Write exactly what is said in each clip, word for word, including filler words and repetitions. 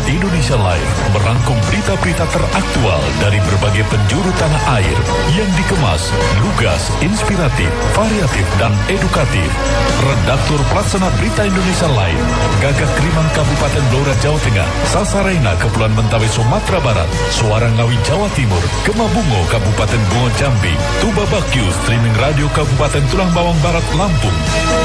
Indonesia Live merangkum berita-berita teraktual dari berbagai penjuru tanah air yang dikemas lugas, inspiratif, variatif, dan edukatif. Redaktur Pelaksana Berita Indonesia Live, Gagak Krimang Kabupaten Blora Jawa Tengah, Sasarena Kepulauan Mentawai Sumatera Barat, Suara Ngawi Jawa Timur, Gemabungo Kabupaten Bungo Jambi, Tuba Bakyu Streaming Radio Kabupaten Tulang Bawang Barat Lampung.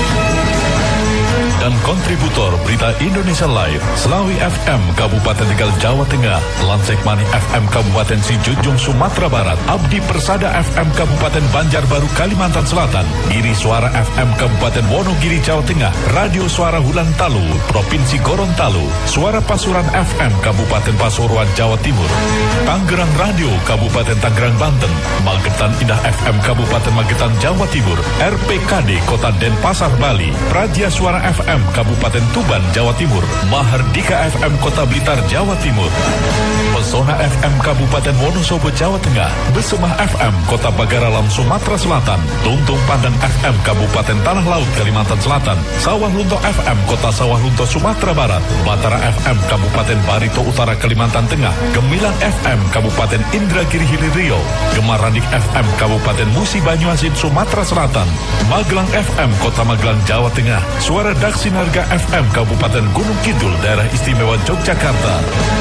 Dan kontributor Berita Indonesia Live, Selawi F M Kabupaten Tegal Jawa Tengah, Lansekmani F M Kabupaten Sijunjung Sumatera Barat, Abdi Persada F M Kabupaten Banjarbaru Kalimantan Selatan, Giri Suara F M Kabupaten Wonogiri Jawa Tengah, Radio Suara Hulan Talu Provinsi Gorontalo, Suara Pasuruan F M Kabupaten Pasuruan Jawa Timur, Tangerang Radio Kabupaten Tangerang Banten, Magetan Indah F M Kabupaten Magetan Jawa Timur, R P K D Kota Denpasar Bali, Praja Suara F M Kabupaten Tuban Jawa Timur, Mahardika F M Kota Blitar Jawa Timur, Pesona F M Kabupaten Wonosobo Jawa Tengah, Besemah F M Kota Bagaralam Sumatera Selatan, Tuntung Pandang F M Kabupaten Tanah Laut Kalimantan Selatan, Sawah Lunto F M Kota Sawah Lunto Sumatera Barat, Batara F M Kabupaten Barito Utara Kalimantan Tengah, Gemilang F M Kabupaten Indragiri Hilir Riau, Gemaranik F M Kabupaten Musi Banyuasin Sumatera Selatan, Magelang F M Kota Magelang Jawa Tengah, Suara Daksinarga F M Kabupaten Gunung Kidul Daerah Istimewa Yogyakarta,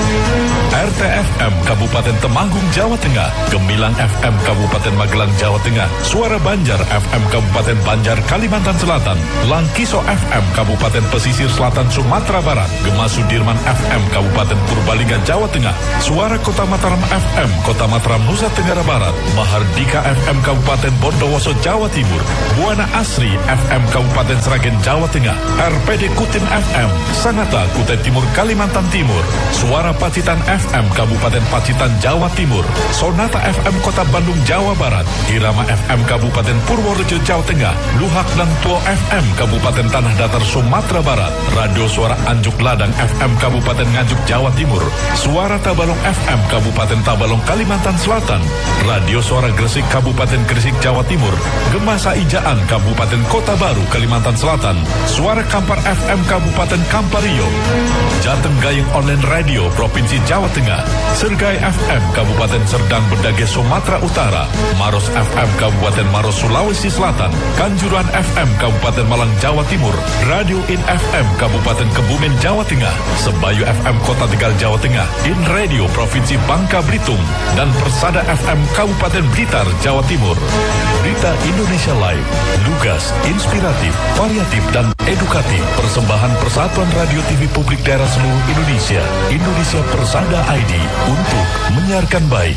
R T F M Kabupaten Temanggung Jawa Tengah, Gemilang F M Kabupaten Magelang Jawa Tengah, Suara Banjar F M Kabupaten Banjar Kalimantan Selatan, Langkiso F M Kabupaten Pesisir Selatan Sumatera Barat, Gema Sudirman F M Kabupaten Purbalingga Jawa Tengah, Suara Kota Mataram F M Kota Mataram Nusa Tenggara Barat, Mahardika F M Kabupaten Bondowoso Jawa Timur, Buana Asri F M Kabupaten Sragen Jawa Tengah, R P D Kutin F M Sanata Kutai Timur Kalimantan Timur, Suara Pacitan F M Kabupaten Pacitan Jawa Timur, Sonata F M Kota Bandung Jawa Barat, Irama F M Kabupaten Purworejo Jawa Tengah, Luhak dan Tuo F M Kabupaten Tanah Datar Sumatera Barat, Radio Suara Anjuk Ladang F M Kabupaten Nganjuk Jawa Timur, Suara Tabalong F M Kabupaten Tabalong Kalimantan Selatan, Radio Suara Gresik Kabupaten Gresik Jawa Timur, Gema Saijaan Kabupaten Kota Baru Kalimantan Selatan, Suara Kampar F M Kabupaten Kampario, Jateng Gayeng Online Radio Provinsi Jawa Tengah, Sergai F M Kabupaten Serdang Bedage Sumatera Utara, Maros F M Kabupaten Maros Sulawesi Selatan, Kanjuruhan F M Kabupaten Malang Jawa Timur, Radio In F M Kabupaten Kebumen Jawa Tengah, Sebayu F M Kota Tegal Jawa Tengah, In Radio Provinsi Bangka Belitung, dan Persada F M Kabupaten Blitar Jawa Timur. Berita Indonesia Live, lugas, inspiratif, variatif, dan edukatif. Persembahan Persatuan Radio T V Publik Daerah seluruh Indonesia, Indonesia Persada I D, untuk menyiarkan baik.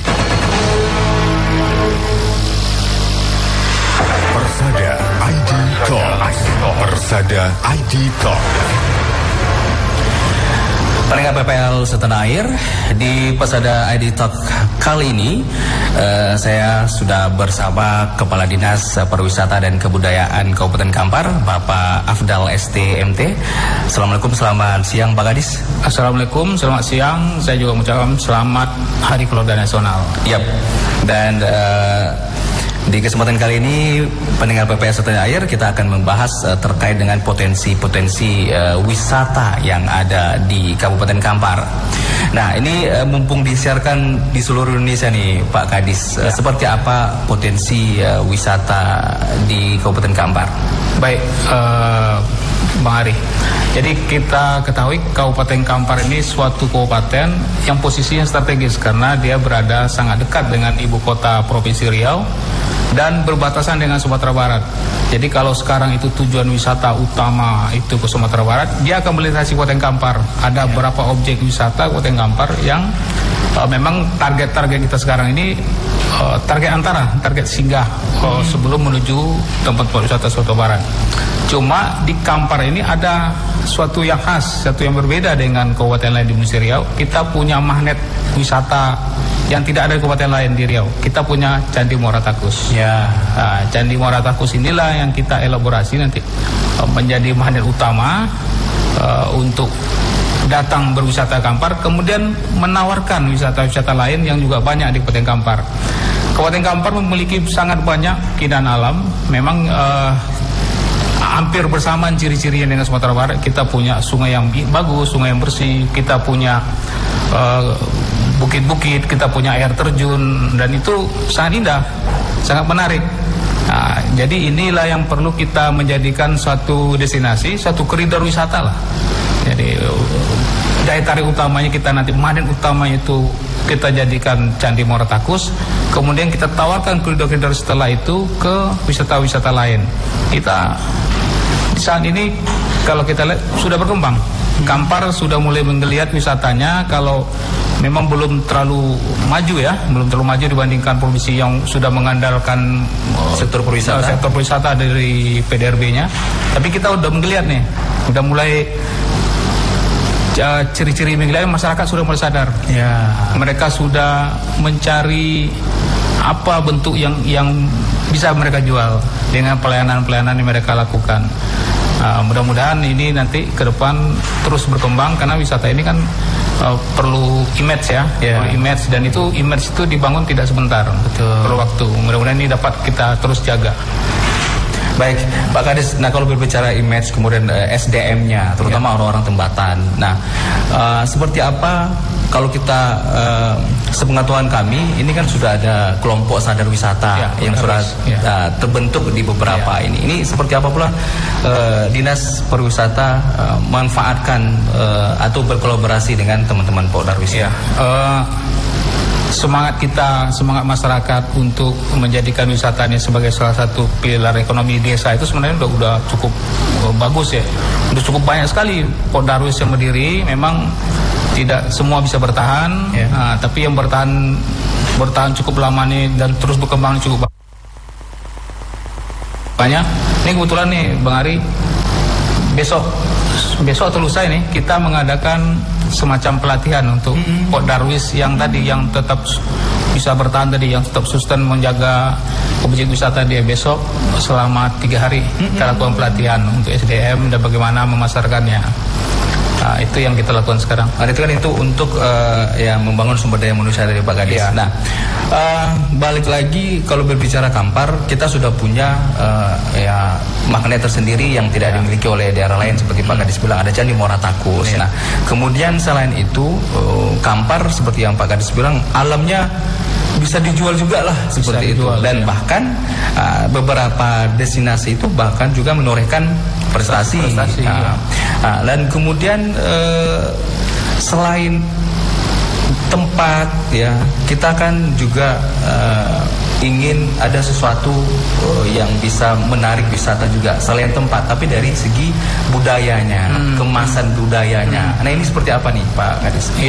Persada I D Talk. Persada I D Talk. Pendengar P P L Setanah Air, di Persada I D Talk kali ini uh, saya sudah bersama Kepala Dinas Pariwisata dan Kebudayaan Kabupaten Kampar, Bapak Afdal S T M T. Assalamualaikum, selamat siang Pak Kadis. Assalamualaikum, selamat siang. Saya juga mengucapkan selamat Hari Keluarga Nasional. Yap. Dan uh, di kesempatan kali ini pendengar P P S Setanah Air, kita akan membahas uh, terkait dengan potensi-potensi uh, wisata yang ada di Kabupaten Kampar. Nah, ini uh, mumpung disiarkan di seluruh Indonesia nih Pak Kadis, uh, ya. Seperti apa potensi uh, wisata di Kabupaten Kampar? Baik, uh, Bang Ari. Jadi kita ketahui Kabupaten Kampar ini suatu kabupaten yang posisinya strategis karena dia berada sangat dekat dengan ibu kota Provinsi Riau dan berbatasan dengan Sumatera Barat. Jadi kalau sekarang itu tujuan wisata utama itu ke Sumatera Barat, dia akan melintasi Kabupaten Kampar. Ada beberapa objek wisata Kabupaten Kampar yang uh, memang target-target kita sekarang ini uh, target antara, target singgah uh, hmm. sebelum menuju tempat wisata Sumatera Barat. Cuma di Kampar ini ada suatu yang khas, satu yang berbeda dengan kabupaten lain di Provinsi Riau. Kita punya magnet wisata yang tidak ada di kabupaten lain di Riau. Kita punya Candi Muara Takus. Ya, nah, Candi Muara Takus inilah yang kita elaborasi nanti uh, menjadi magnet utama uh, untuk datang berwisata Kampar, kemudian menawarkan wisata-wisata lain yang juga banyak di Kabupaten Kampar. Kabupaten Kampar memiliki sangat banyak keindahan alam. Memang uh, hampir bersamaan ciri-cirinya dengan Sumatera Barat. Kita punya sungai yang bagus, sungai yang bersih, kita punya uh, bukit-bukit, kita punya air terjun, dan itu sangat indah, sangat menarik. Nah, jadi inilah yang perlu kita menjadikan suatu destinasi, satu koridor wisata lah. Jadi daya tarik utamanya kita nanti, magnet utamanya itu kita jadikan Candi Muara Takus, kemudian kita tawarkan koridor-koridor setelah itu ke wisata-wisata lain. Kita di saat ini kalau kita lihat sudah berkembang. Kampar sudah mulai menggeliat wisatanya, kalau memang belum terlalu maju ya, belum terlalu maju dibandingkan provinsi yang sudah mengandalkan sektor pariwisata, uh, sektor pariwisata dari P D R B-nya. Tapi kita udah menggeliat nih, udah mulai uh, ciri-ciri menggeliat, masyarakat sudah mulai sadar. Ya. Mereka sudah mencari apa bentuk yang yang bisa mereka jual dengan pelayanan-pelayanan yang mereka lakukan. Uh, mudah-mudahan ini nanti ke depan terus berkembang, karena wisata ini kan uh, perlu image ya, yeah. perlu image, dan itu image itu dibangun tidak sebentar, betul, perlu waktu. Mudah-mudahan ini dapat kita terus jaga. Baik, Pak Kades. Nah, kalau berbicara image, kemudian uh, S D M-nya, terutama orang-orang Tembatan. Nah, uh, seperti apa kalau kita, uh, sepengetahuan kami, ini kan sudah ada kelompok sadar wisata ya, yang sudah ya. uh, terbentuk di beberapa ya. ini. Ini seperti apa pula uh, Dinas Pariwisata uh, memanfaatkan uh, atau berkolaborasi dengan teman-teman Pokdarwis? Ya. Uh, Semangat kita, semangat masyarakat untuk menjadikan wisata ini sebagai salah satu pilar ekonomi desa itu sebenarnya udah, udah cukup uh, bagus ya. Udah cukup banyak sekali Pokdarwis yang berdiri. Memang tidak semua bisa bertahan, yeah. nah, tapi yang bertahan bertahan cukup lama nih dan terus berkembang cukup banyak. Ini kebetulan nih Bang Ari, besok besok atau lusa ini kita mengadakan semacam pelatihan untuk mm-hmm. Pokdarwis yang tadi, yang tetap bisa bertahan tadi, yang tetap sustain menjaga objek wisata dia. Besok selama tiga hari mm-hmm. kita lakukan pelatihan untuk S D M dan bagaimana memasarkannya. Nah, itu yang kita lakukan sekarang. Nah, itu kan itu untuk uh, ya membangun sumber daya manusia dari Pak Kades. Ya. Nah, uh, balik lagi kalau berbicara Kampar, kita sudah punya uh, ya magnet tersendiri yang tidak ya. dimiliki oleh daerah lain, seperti Pak Kades bilang ada Candi Muara Takus. Ya. Nah, kemudian selain itu uh, Kampar seperti yang Pak Kades bilang, alamnya bisa dijual juga lah, bisa seperti dijual, itu. Dan ya. bahkan uh, beberapa destinasi itu bahkan juga menorehkan prestasi. prestasi nah, ya. nah, dan kemudian uh, selain tempat ya, kita kan juga uh, ingin ada sesuatu uh, yang bisa menarik wisata juga selain tempat, tapi dari segi budayanya, hmm. kemasan budayanya. Hmm. Nah, ini seperti apa nih Pak Kades?